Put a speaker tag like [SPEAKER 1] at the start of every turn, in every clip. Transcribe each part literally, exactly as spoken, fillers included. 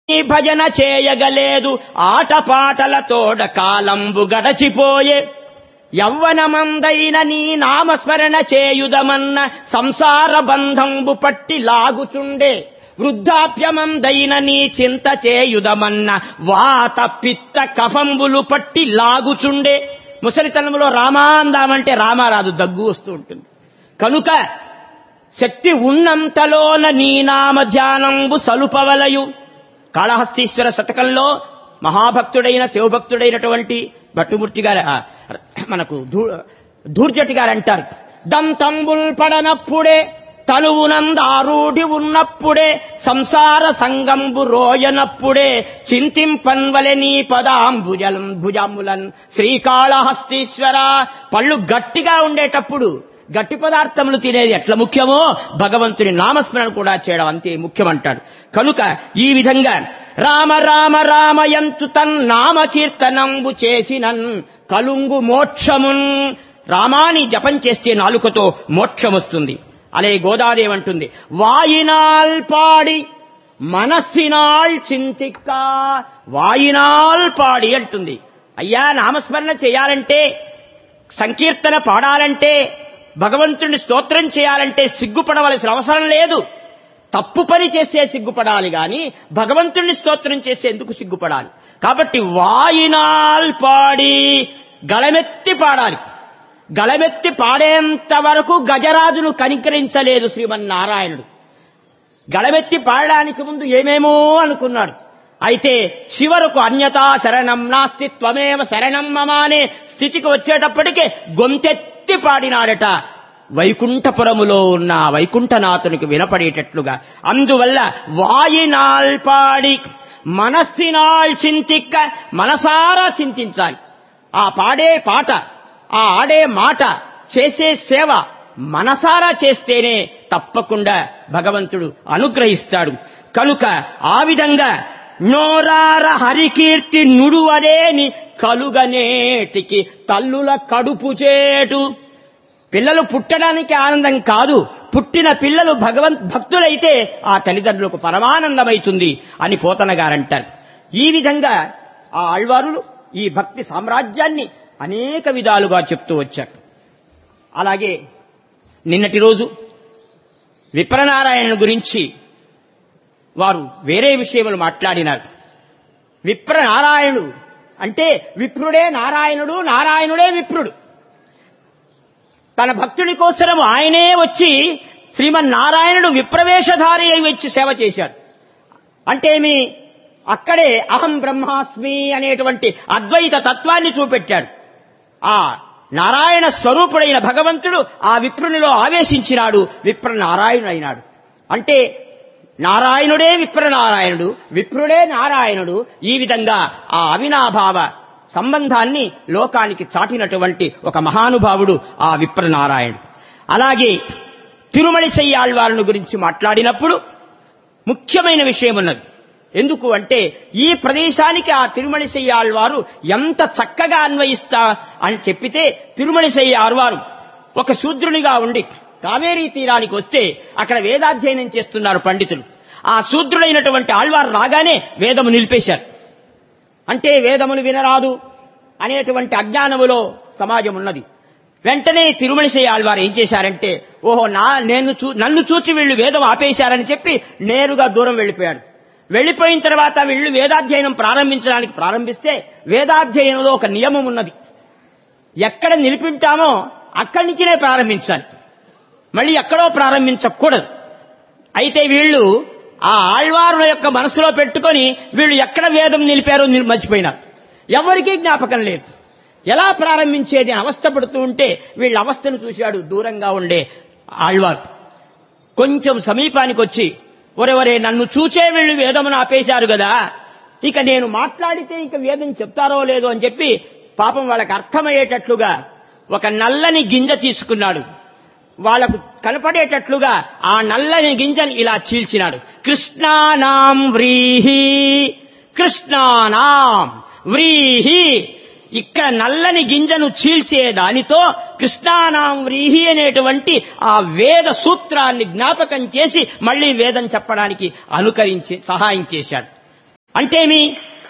[SPEAKER 1] భజన చేయగలేదు ఆటపాటలతోడ కాలంబు గడచిపోయే యవ్వనమందైన నీ నామస్మరణ చేయుదమన్న సంసార బంధంబు పట్టి లాగుచుండే వృద్ధాప్యమందైన నీ చింత చేయుదమన్న వాత పిత్త కఫంబులు పట్టి లాగుచుండే. ముసలితనంలో రామాందామంటే రామారాదు దగ్గు వస్తూ ఉంటుంది. కనుక శక్తి ఉన్నంతలోన నీ నామ ధ్యానంబు సలుపవలయు. కాళహస్తీశ్వర శతకంలో మహాభక్తుడైన శివభక్తుడైనటువంటి భట్టుమూర్తి గారు మనకు ధూర్జటి గారు అంటారు, దంతంబుల్ పడనప్పుడే తనువునందారూఢి ఉన్నప్పుడే సంసార సంగంబు రోయనప్పుడే చింతింపన్వలె నీ పదాంబుజలం భుజాములన్ శ్రీకాళహస్తీశ్వర. పళ్ళు గట్టిగా ఉండేటప్పుడు గట్టి పదార్థములు తినేది ఎట్లా ముఖ్యమో భగవంతుని నామస్మరణ కూడా చేయడం అంతే ముఖ్యమంటాడు. కనుక ఈ విధంగా రామ రామ రామయంతు తన్నామ కీర్తనంబు చేసినన్ కలుంగు మోక్షమున్. రామాని జపం చేస్తే నాలుకతో మోక్షం వస్తుంది. అలే గోదాదేవి అంటుంది, వాయినాల్ పాడి మనస్సినాల్ చింతిక్క. వాయినాల్ పాడి అంటుంది. అయ్యా నామస్మరణ చేయాలంటే, సంకీర్తన పాడాలంటే, భగవంతుడిని స్తోత్రం చేయాలంటే సిగ్గుపడవలసిన అవసరం లేదు. తప్పు పని చేస్తే సిగ్గుపడాలి గాని భగవంతుడిని స్తోత్రం చేస్తే ఎందుకు సిగ్గుపడాలి? కాబట్టి వాయినాల్ పాడి గళమెత్తి పాడాలి. గళమెత్తి పాడేంత వరకు గజరాజును కనికరించలేదు శ్రీమన్నారాయణుడు. గళమెత్తి పాడడానికి ముందు ఏమేమో అనుకున్నాడు. అయితే చివరకు అన్యతా శరణం నాస్తి త్వమేవ శరణం మమ అనే స్థితికి వచ్చేటప్పటికే గొంతెత్తి పాడినాడట. వైకుంఠపురములో ఉన్న వైకుంఠనాథునికి వినపడేటట్లుగా. అందువల్ల వాయినాల్ పాడి మనస్సినాల్ చింతిక్క, మనసారా చింతించాలి. ఆ పాడే పాట, ఆ ఆడే మాట, చేసే సేవ మనసారా చేస్తేనే తప్పకుండా భగవంతుడు అనుగ్రహిస్తాడు. కనుక ఆ విధంగా నోరార హరికీర్తి నుడువరేని కలుగనేటికి తల్లుల కడుపు చేటు. పిల్లలు పుట్టడానికి ఆనందం కాదు, పుట్టిన పిల్లలు భగవంత్ భక్తులైతే ఆ తల్లిదండ్రులకు పరమానందమైతుంది అని పోతన గారంటారు. ఈ విధంగా ఆ ఆళ్వారులు ఈ భక్తి సామ్రాజ్యాన్ని అనేక విధాలుగా చెప్తూ వచ్చారు. అలాగే నిన్నటి రోజు విప్రనారాయణ గురించి వారు వేరే విషయములు మాట్లాడినారు. విప్రనారాయణుడు అంటే విప్రుడే నారాయణుడు, నారాయణుడే విప్రుడు. తన భక్తుడి కోసరం ఆయనే వచ్చి శ్రీమన్నారాయణుడు విప్రవేశధారి అయి వచ్చి సేవ చేశాడు. అంటే మీ అక్కడే అహం బ్రహ్మాస్మి అనేటువంటి అద్వైత తత్వాన్ని చూపెట్టాడు. ఆ నారాయణ స్వరూపుడైన భగవంతుడు ఆ విప్రునిలో ఆవేశించినాడు, విప్రనారాయణుడు అయినాడు. అంటే నారాయణుడే విప్రనారాయణుడు, విప్రుడే నారాయణుడు. ఈ విధంగా ఆ అవినాభావ సంబంధాన్ని లోకానికి చాటినటువంటి ఒక మహానుభావుడు ఆ విప్రనారాయణుడు. అలాగే తిరుమలిశై ఆళ్వారుని గురించి మాట్లాడినప్పుడు ముఖ్యమైన విషయం ఉన్నది. ఎందుకు అంటే ఈ ప్రదేశానికి ఆ తిరుమలిశై ఆళ్వారు ఎంత చక్కగా అన్వయిస్తా అని చెప్పితే, తిరుమలిశై ఆళ్వారు ఒక శూద్రునిగా ఉండి కావేరీ తీరానికి వస్తే అక్కడ వేదాధ్యయనం చేస్తున్నారు పండితులు. ఆ శూద్రుడైనటువంటి ఆళ్వారు రాగానే వేదము నిలిపేశారు. అంటే వేదములు వినరాదు అనేటువంటి అజ్ఞానములో సమాజం ఉన్నది. వెంటనే తిరుమలిశై ఆళ్వారు ఏం చేశారంటే, ఓహో నా నేను నన్ను చూచి వీళ్ళు వేదం ఆపేశారని చెప్పి నేరుగా దూరం వెళ్లిపోయాడు. వెళ్లిపోయిన తర్వాత వీళ్ళు వేదాధ్యయనం ప్రారంభించడానికి ప్రారంభిస్తే వేదాధ్యయనంలో ఒక నియమం ఉన్నది. ఎక్కడ నిలిపింటామో అక్కడి నుంచినే ప్రారంభించాలి, మళ్ళీ ఎక్కడో ప్రారంభించకూడదు. అయితే వీళ్ళు ఆ ఆళ్వారుల యొక్క మనసులో పెట్టుకొని వీళ్ళు ఎక్కడ వేదం నిలిపారో మర్చిపోయినారు. ఎవరికీ జ్ఞాపకం లేదు. ఎలా ప్రారంభించేది అవస్థ పడుతూ ఉంటే వీళ్ళ అవస్థను చూశాడు దూరంగా ఉండే ఆళ్వారు. కొంచెం సమీపానికి వచ్చి, ఒరెవరే నన్ను చూచే వీళ్ళు వేదమును ఆపేశారు కదా, ఇక నేను మాట్లాడితే ఇక వేదం చెప్తారో లేదో అని చెప్పి పాపం వాళ్ళకి అర్థమయ్యేటట్లుగా ఒక నల్లని గింజ తీసుకున్నాడు. వాళ్లకు కనపడేటట్లుగా ఆ నల్లని గింజని ఇలా చీల్చినాడు. కృష్ణానాం వ్రీహి, కృష్ణానాం వ్రీహి. ఇక్కడ నల్లని గింజను చీల్చే దానితో కృష్ణానాం వ్రీహి అనేటువంటి ఆ వేద సూత్రాన్ని జ్ఞాపకం చేసి మళ్లీ వేదం చెప్పడానికి అనుకరించి సహాయం చేశాడు. అంటేమి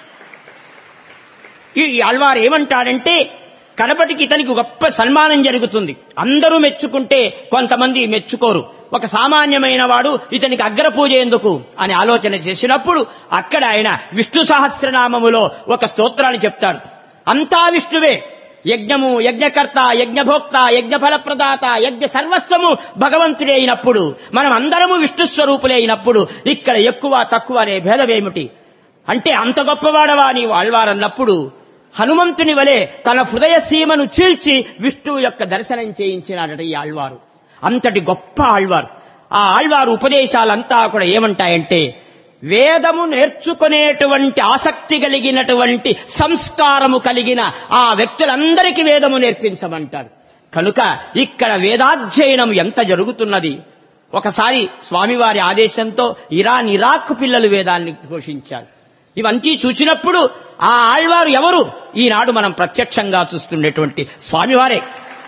[SPEAKER 1] ఈ ఆళ్వారు ఏమంటాడంటే కడపటికి ఇతనికి గొప్ప సన్మానం జరుగుతుంది. అందరూ మెచ్చుకుంటే కొంతమంది మెచ్చుకోరు. ఒక సామాన్యమైన వాడు ఇతనికి అగ్రపూజ ఎందుకు అని ఆలోచన చేసినప్పుడు అక్కడ ఆయన విష్ణు సహస్రనామములో ఒక స్తోత్రాన్ని చెప్తాడు. అంతా విష్ణువే. యజ్ఞము, యజ్ఞకర్త, యజ్ఞభోక్త, యజ్ఞ ఫలప్రదాత, యజ్ఞ సర్వస్వము భగవంతుడే అయినప్పుడు, మనం అందరము విష్ణు స్వరూపులే అయినప్పుడు ఇక్కడ ఎక్కువ తక్కువ అనే భేదమేమిటి అంటే, అంత గొప్పవాడవా నీవు ఆళ్వారన్నప్పుడు హనుమంతుని వలె తన హృదయ సీమను చీల్చి విష్ణువు యొక్క దర్శనం చేయించినాడట ఈ ఆళ్వారు. అంతటి గొప్ప ఆళ్వారు. ఆ ఆళ్వారు ఉపదేశాలంతా కూడా ఏమంటాయంటే, వేదము నేర్చుకునేటువంటి ఆసక్తి కలిగినటువంటి సంస్కారము కలిగిన ఆ వ్యక్తులందరికీ వేదము నేర్పించమంటారు. కనుక ఇక్కడ వేదాధ్యయనం ఎంత జరుగుతున్నది. ఒకసారి స్వామివారి ఆదేశంతో ఇరాన్ ఇరాక్ పిల్లలు వేదాన్ని ఘోషించారు. ఇవంతా చూసినప్పుడు ఆ ఆళ్వారు ఎవరు? ఈనాడు మనం ప్రత్యక్షంగా చూస్తుండేటువంటి స్వామివారే.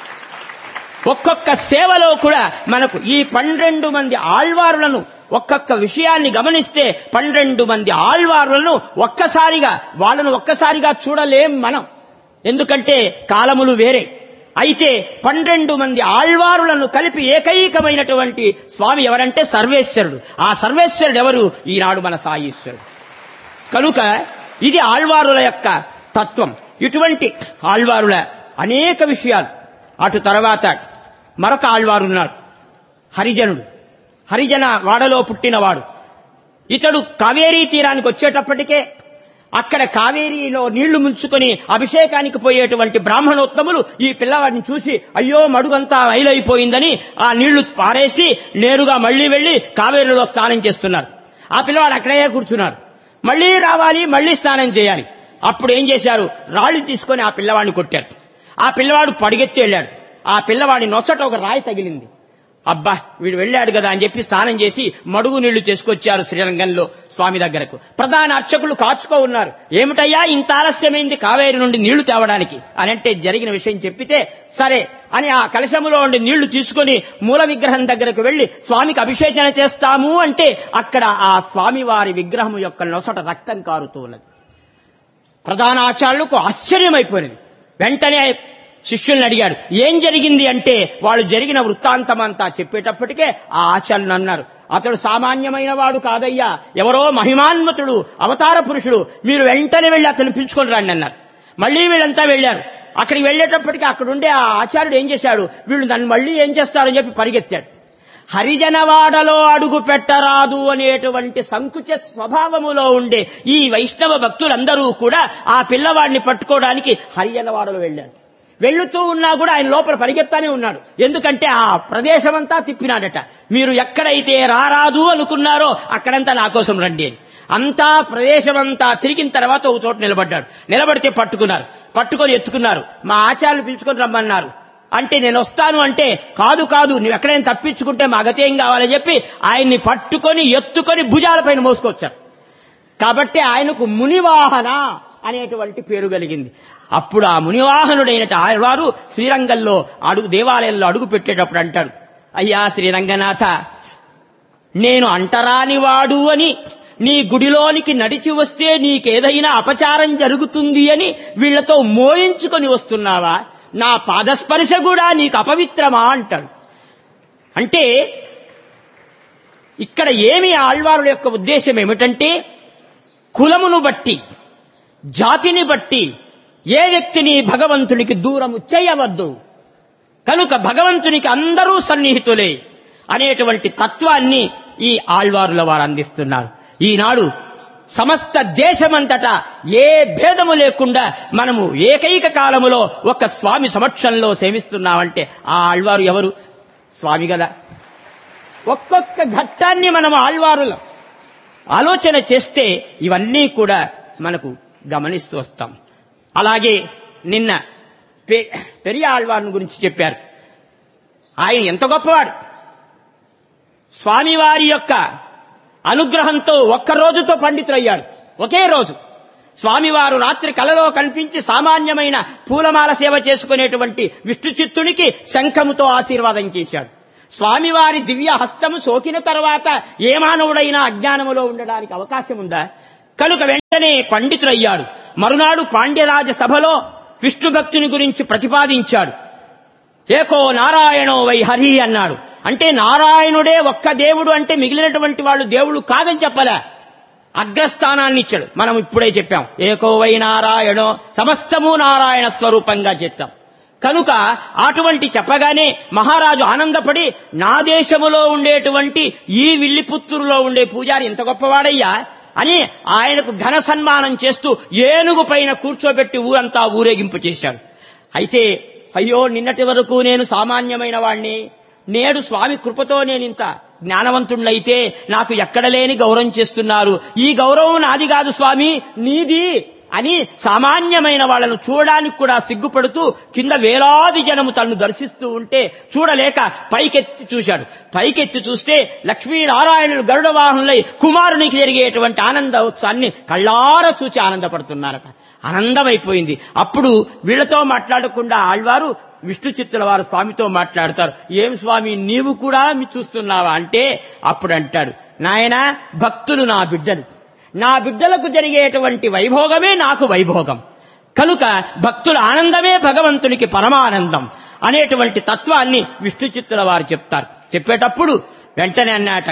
[SPEAKER 1] ఒక్కొక్క సేవలో కూడా మనకు ఈ పన్నెండు మంది ఆళ్వారులను ఒక్కొక్క విషయాన్ని గమనిస్తే పన్నెండు మంది ఆళ్వారులను ఒక్కసారిగా వాళ్ళను ఒక్కసారిగా చూడలేం మనం, ఎందుకంటే కాలములు వేరే. అయితే పన్నెండు మంది ఆళ్వారులను కలిపి ఏకైకమైనటువంటి స్వామి ఎవరంటే సర్వేశ్వరుడు. ఆ సర్వేశ్వరుడు ఎవరు? ఈనాడు మన సాయీశ్వరుడు. కనుక ఇది ఆళ్వారుల యొక్క తత్వం. ఇటువంటి ఆళ్వారుల అనేక విషయాలు. అటు తర్వాత మరొక ఆళ్వారు ఉన్నాడు, హరిజనుడు. హరిజన వాడలో పుట్టినవాడు. ఇతడు కావేరీ తీరానికి వచ్చేటప్పటికే అక్కడ కావేరీలో నీళ్లు ముంచుకొని అభిషేకానికి పోయేటువంటి బ్రాహ్మణోత్తములు ఈ పిల్లవాడిని చూసి అయ్యో మడుగంతా మైలైపోయిందని ఆ నీళ్లు పారేసి నేరుగా మళ్లీ వెళ్లి కావేరీలో స్నానం చేస్తున్నారు. ఆ పిల్లవాడు అక్కడే కూర్చున్నారు. మళ్లీ రావాలి, మళ్లీ స్నానం చేయాలి. అప్పుడు ఏం చేశారు? రాళ్లు తీసుకొని ఆ పిల్లవాడిని కొట్టారు. ఆ పిల్లవాడు పడిగెత్తి వెళ్ళాడు. ఆ పిల్లవాడి నొసట ఒక రాయి తగిలింది. అబ్బా వీడు వెళ్ళాడు కదా అని చెప్పి స్నానం చేసి మడుగు నీళ్లు చేసుకొచ్చారు శ్రీరంగంలో స్వామి దగ్గరకు. ప్రధాన అర్చకులు కాచుకో ఉన్నారు. ఏమిటయ్యా ఇంత ఆలస్యమైంది కావేరి నుండి నీళ్లు తేవడానికి అని అంటే జరిగిన విషయం చెప్పితే సరే అని ఆ కలశములో ఉండి నీళ్లు తీసుకుని మూల విగ్రహం దగ్గరకు వెళ్లి స్వామికి అభిషేచన చేస్తాము అంటే అక్కడ ఆ స్వామివారి విగ్రహం యొక్క నొసట రక్తం కారుతూ ఉన్నది. ప్రధానాచార్యులకు ఆశ్చర్యమైపోయినది. వెంటనే శిష్యుల్ని అడిగాడు, ఏం జరిగింది అంటే వాళ్ళు జరిగిన వృత్తాంతమంతా చెప్పేటప్పటికే ఆ ఆచార్యులు అన్నారు, అతడు సామాన్యమైన వాడు కాదయ్యా, ఎవరో మహిమాన్వితుడు అవతార పురుషుడు, మీరు వెంటనే వెళ్లి అతను పిలుచుకొని రండి అన్నారు. మళ్లీ వీళ్ళంతా వెళ్లారు. అక్కడికి వెళ్లేటప్పటికీ అక్కడుండే ఆ ఆచార్యుడు ఏం చేశాడు, వీళ్ళు నన్ను మళ్లీ ఏం చేస్తారని చెప్పి పరిగెత్తాడు. హరిజనవాడలో అడుగు పెట్టరాదు అనేటువంటి సంకుచ స్వభావములో ఉండే ఈ వైష్ణవ భక్తులందరూ కూడా ఆ పిల్లవాడిని పట్టుకోవడానికి హరిజనవాడలో వెళ్లారు. వెళ్లుతూ ఉన్నా కూడా ఆయన లోపల పరిగెత్తానే ఉన్నాడు. ఎందుకంటే ఆ ప్రదేశమంతా తిప్పినాడట. మీరు ఎక్కడైతే రారాదు అనుకున్నారో అక్కడంతా నా కోసం రండి అని. అంతా ప్రదేశమంతా తిరిగిన తర్వాత ఒక చోట నిలబడ్డాడు. నిలబడితే పట్టుకున్నారు. పట్టుకొని ఎత్తుకున్నారు. మా ఆచార్యులు పిలుచుకొని రమ్మన్నారు. అంటే నేను వస్తాను అంటే కాదు కాదు నువ్వు ఎక్కడైనా తప్పించుకుంటే మా గతేం కావాలని చెప్పి ఆయన్ని పట్టుకొని ఎత్తుకొని భుజాలపైన మోసుకొచ్చారు. కాబట్టి ఆయనకు మునివాహన అనేటువంటి పేరు కలిగింది. అప్పుడు ఆ మునివాహనుడైన ఆళ్వారు శ్రీరంగంలో అడుగు దేవాలయంలో అడుగు పెట్టేటప్పుడు అంటాడు, అయ్యా శ్రీరంగనాథ, నేను అంటరాని వాడు అని నీ గుడిలోనికి నడిచి వస్తే నీకేదైనా అపచారం జరుగుతుంది అని వీళ్లతో మోయించుకొని వస్తున్నావా? నా పాదస్పర్శ కూడా నీకు అపవిత్రమా అంటాడు. అంటే ఇక్కడ ఏమి ఆళ్వారుల యొక్క ఉద్దేశం ఏమిటంటే, కులమును బట్టి జాతిని బట్టి ఏ వ్యక్తిని భగవంతునికి దూరము చేయవద్దు. కనుక భగవంతునికి అందరూ సన్నిహితులే అనేటువంటి తత్వాన్ని ఈ ఆళ్వారుల వారు అందిస్తున్నారు. ఈనాడు సమస్త దేశమంతటా ఏ భేదము లేకుండా మనము ఏకైక కాలములో ఒక స్వామి సమక్షంలో సేవిస్తున్నామంటే ఆ ఆళ్వారు ఎవరు? స్వామి కదా. ఒక్కొక్క ఘట్టాన్ని మనం ఆళ్వారులో ఆలోచన చేస్తే ఇవన్నీ కూడా మనకు గమనిస్తూ వస్తాం. అలాగే నిన్న పెరియ ఆళ్వార్ను గురించి చెప్పారు. ఆయన ఎంత గొప్పవాడు. స్వామివారి యొక్క అనుగ్రహంతో ఒక్క రోజుతో పండితులయ్యాడు. ఒకే రోజు స్వామివారు రాత్రి కలలో కనిపించి సామాన్యమైన పూలమాల సేవ చేసుకునేటువంటి విష్ణు చిత్తునికి శంఖముతో ఆశీర్వాదం చేశాడు. స్వామివారి దివ్య హస్తము సోకిన తర్వాత ఏ మానవుడైనా అజ్ఞానములో ఉండడానికి అవకాశం ఉందా? కనుక వెంటనే పండితుడయ్యాడు. మరునాడు పాండ్యరాజ సభలో విష్ణు భక్తుని గురించి ప్రతిపాదించాడు. ఏకో నారాయణో వై హరి అన్నాడు. అంటే నారాయణుడే ఒక్క దేవుడు అంటే మిగిలినటువంటి వాళ్ళు దేవుడు కాదని చెప్పలే, అగ్రస్థానాన్ని ఇచ్చాడు. మనం ఇప్పుడే చెప్పాం ఏకో వై నారాయణో, సమస్తము నారాయణ స్వరూపంగా చెప్పాం. కనుక అటువంటి చెప్పగానే మహారాజు ఆనందపడి నా దేశములో ఉండేటువంటి ఈ విల్లిపుత్తూరులో ఉండే పూజారి ఇంత గొప్పవాడయ్యా అని ఆయనకు ఘన సన్మానం చేస్తూ ఏనుగు పైన కూర్చోబెట్టి ఊరంతా ఊరేగింపు చేశాడు. అయితే అయ్యో నిన్నటి వరకు నేను సామాన్యమైన వాణ్ణి, నేడు స్వామి కృపతో నేనింత జ్ఞానవంతుణ్ణైతే నాకు ఎక్కడ లేని గౌరవం చేస్తున్నారు. ఈ గౌరవం నాది కాదు స్వామి, నీది అని సామాన్యమైన వాళ్లను చూడడానికి కూడా సిగ్గుపడుతూ కింద వేలాది జనము తనను దర్శిస్తూ ఉంటే చూడలేక పైకెత్తి చూశాడు. పైకెత్తి చూస్తే లక్ష్మీనారాయణులు గరుడ వాహనులై కుమారునికి జరిగేటువంటి ఆనంద ఉత్సవాన్ని కళ్ళారా చూచి ఆనందపడుతున్నారట. ఆనందమైపోయింది. అప్పుడు వీళ్లతో మాట్లాడకుండా ఆళ్వారు విష్ణు చిత్తుల వారు స్వామితో మాట్లాడతారు. ఏం స్వామి నీవు కూడా చూస్తున్నావా అంటే అప్పుడు అంటాడు, నాయన భక్తులు నా బిడ్డలు, నా బిడ్డలకు జరిగేటువంటి వైభోగమే నాకు వైభోగం, కనుక భక్తుల ఆనందమే భగవంతునికి పరమానందం అనేటువంటి తత్వాన్ని విష్ణు చిత్తుల వారు చెప్తారు. చెప్పేటప్పుడు వెంటనే అన్నాట,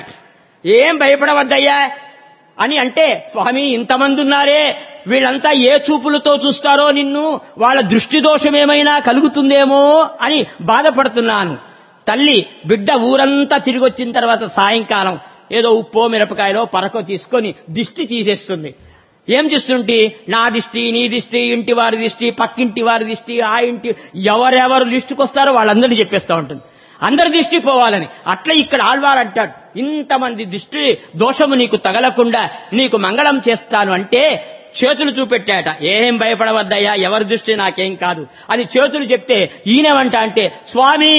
[SPEAKER 1] ఏం భయపడవద్దయ్యా అని అంటే, స్వామి ఇంతమంది ఉన్నారే వీళ్ళంతా ఏ చూపులతో చూస్తారో నిన్ను, వాళ్ళ దృష్టి దోషమేమైనా కలుగుతుందేమో అని బాధపడుతున్నాను. తల్లి బిడ్డ ఊరంతా తిరిగి వచ్చిన తర్వాత సాయంకాలం ఏదో ఉప్పో మిరపకాయలో పరకో తీసుకొని దిష్టి తీసేస్తుంది. ఏం చేస్తుంటే నా దిష్టి, నీ దిష్టి, ఇంటి వారి దిష్టి, పక్కింటి వారి దిష్టి, ఆ ఇంటి ఎవరెవరు లిస్టుకొస్తారో వాళ్ళందరినీ చెప్పేస్తూ ఉంటుంది, అందరి దృష్టి పోవాలని. అట్లా ఇక్కడ ఆళ్వారు అంటాడు, ఇంతమంది దృష్టి దోషము నీకు తగలకుండా నీకు మంగళం చేస్తాను అంటే చేతులు చూపెట్టాట. ఏం భయపడవద్దయ్యా, ఎవరి దృష్టి నాకేం కాదు అని చేతులు చెప్తే ఈయనవంట అంటే, స్వామి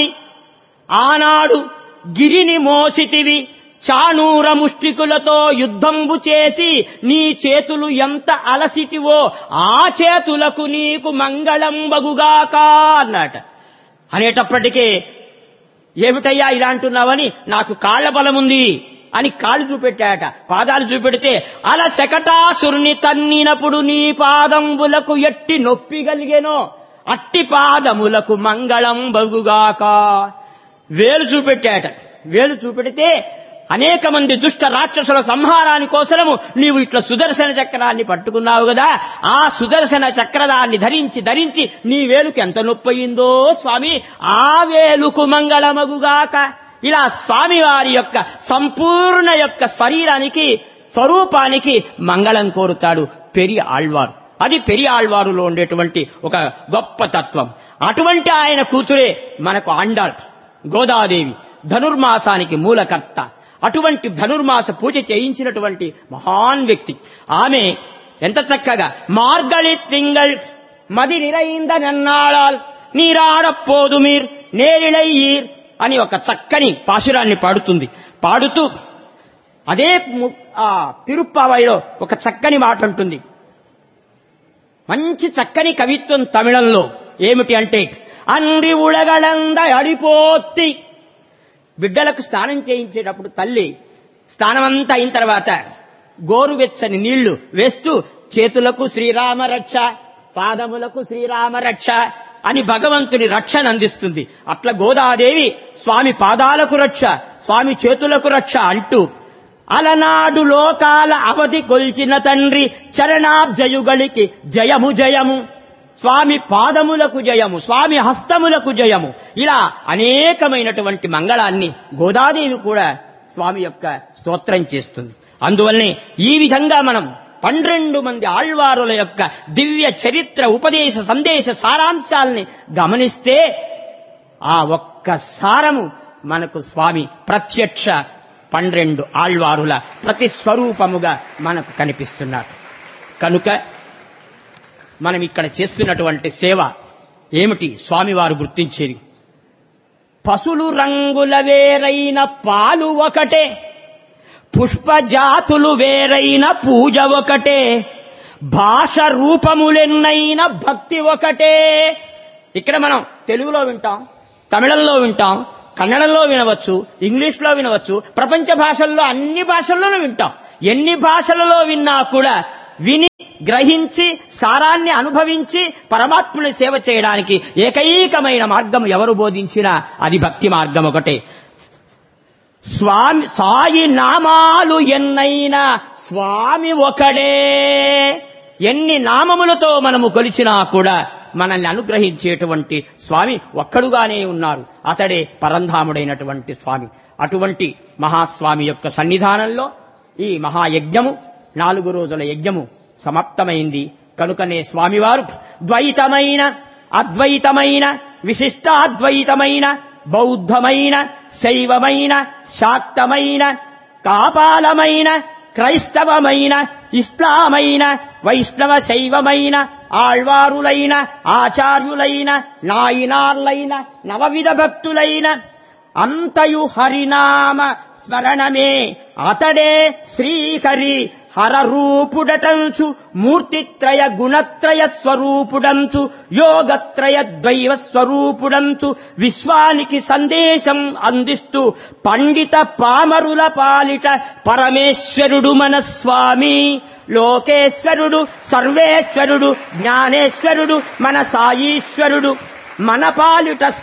[SPEAKER 1] ఆనాడు గిరిని మోసితివి, చానూర ముష్టికులతో యుద్ధంబు చేసి నీ చేతులు ఎంత అలసిటివో ఆ చేతులకు నీకు మంగళం బగుగాక అన్నట. అనేటప్పటికీ ఏమిటయ్యా ఇలా అంటున్నావని, నాకు కాళ్ల బలముంది అని కాళ్ళు చూపెట్టాట. పాదాలు చూపెడితే అల శకటాసురుని తన్నినప్పుడు నీ పాదంబులకు ఎట్టి నొప్పి కలిగేనో అట్టి పాదములకు మంగళం బగుగాక. వేలు చూపెట్టాట. వేలు చూపెడితే అనేక మంది దుష్ట రాక్షసుల సంహారాని కోసము నీవు ఇట్లా సుదర్శన చక్రాన్ని పట్టుకున్నావు కదా, ఆ సుదర్శన చక్రదాన్ని ధరించి ధరించి నీ వేలుకు ఎంత నొప్పయిందో స్వామి, ఆ వేలుకు మంగళమగుగాక. ఇలా స్వామి వారి యొక్క సంపూర్ణ యొక్క శరీరానికి స్వరూపానికి మంగళం కోరుతాడు పెరియ ఆళ్వారు. అది పెరియ ఆళ్వారులో ఉండేటువంటి ఒక గొప్ప తత్వం. అటువంటి ఆయన కూతురే మనకు ఆండాళ్ గోదాదేవి, ధనుర్మాసానికి మూలకర్త. అటువంటి ధనుర్మాస పూజ చేయించినటువంటి మహాన్ వ్యక్తి ఆమె. ఎంత చక్కగా మార్గళి తింగళ్ మది నిరైంద నన్నాళాల్ నీరాడపోదు మీర్ నేరిళయ్యీర్ అని ఒక చక్కని పాశురాన్ని పాడుతుంది. పాడుతూ అదే ఆ తిరుప్పావైలో ఒక చక్కని మాట ఉంటుంది. మంచి చక్కని కవిత్వం తమిళంలో. ఏమిటి అంటే, అండి ఉళగళంద అడిపోత్తి. బిడ్డలకు స్నానం చేయించేటప్పుడు తల్లి స్నానమంతా అయిన తర్వాత గోరువెచ్చని నీళ్లు వేస్తూ చేతులకు శ్రీరామ రక్ష, పాదములకు శ్రీరామ రక్ష అని భగవంతుని రక్షణ అందిస్తుంది. అట్లా గోదాదేవి స్వామి పాదాలకు రక్ష, స్వామి చేతులకు రక్ష అంటూ అలనాడు లోకాల అవధి కొల్చిన తండ్రి చరణాబ్జయుగళికి జయము జయము, స్వామి పాదములకు జయము, స్వామి హస్తములకు జయము, ఇలా అనేకమైనటువంటి మంగళాన్ని గోదాదేవి కూడా స్వామి యొక్క స్తోత్రం చేస్తుంది. అందువల్లనే ఈ విధంగా మనం పన్నెండు మంది ఆళ్వారుల యొక్క దివ్య చరిత్ర, ఉపదేశ, సందేశ సారాంశాలని గమనిస్తే ఆ ఒక్క సారము మనకు స్వామి ప్రత్యక్ష పన్నెండు ఆళ్వారుల ప్రతిస్వరూపముగా మనకు కనిపిస్తున్నారు. కనుక మనం ఇక్కడ చేస్తున్నటువంటి సేవ ఏమిటి స్వామివారు గుర్తించేది? పసులు రంగుల వేరైన పాలు ఒకటే, పుష్పజాతులు వేరైన పూజ ఒకటే, భాష రూపములెన్నైన భక్తి ఒకటే. ఇక్కడ మనం తెలుగులో వింటాం, తమిళంలో వింటాం, కన్నడంలో వినవచ్చు, ఇంగ్లీష్ లో వినవచ్చు, ప్రపంచ భాషల్లో అన్ని భాషల్లోనూ వింటాం. ఎన్ని భాషలలో విన్నా కూడా విని గ్రహించి సారాన్ని అనుభవించి పరమాత్ముని సేవ చేయడానికి ఏకైకమైన మార్గం ఎవరు బోధించినా అది భక్తి మార్గం ఒకటే. స్వామి సాయి నామాలు ఎన్నైనా స్వామి ఒకడే. ఎన్ని నామములతో మనము కొలిచినా కూడా మనల్ని అనుగ్రహించేటువంటి స్వామి ఒక్కడుగానే ఉన్నారు. అతడే పరంధాముడైనటువంటి స్వామి. అటువంటి మహాస్వామి యొక్క సన్నిధానంలో ఈ మహాయజ్ఞము, నాలుగు రోజుల యజ్ఞము సమాప్తమైంది. కనుకనే స్వామివారు ద్వైతమైన, అద్వైతమైన, విశిష్టాద్వైతమైన, బౌద్ధమైన, శైవమైన, శాక్తమైన, కాపాలమైన, క్రైస్తవమైన, ఇస్లామైన, వైష్ణవ శైవమైన, ఆళ్వారులైన, ఆచార్యులైన, నాయినార్లైన, నవవిధ భక్తులైన అంతయు హరినామ స్మరణమే. అతడే శ్రీహరి హరరూపుడటంచు, మూర్తిత్రయ గుణత్రయ స్వరూపుడంచు, యోగత్రయ ద్వైవ స్వరూపుడంచు, విశ్వానికి సందేశం అందిస్తూ పండిత పామరుల పాలిట పరమేశ్వరుడు మన స్వామి. లోకేశ్వరుడు, సర్వేశ్వరుడు, జ్ఞానేశ్వరుడు, మన సాయీశ్వరుడు. మన పాలిట